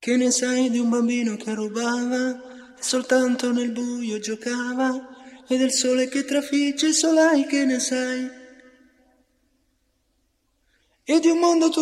Che ne sai di un bambino che rubava e soltanto nel buio giocava, e del sole che trafigge il solai, che ne sai? E di un mondo